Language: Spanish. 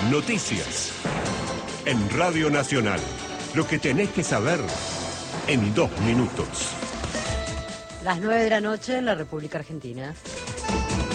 Noticias. En Radio Nacional. Lo que tenés que saber en 2 minutos. Las 9 de la noche en la República Argentina.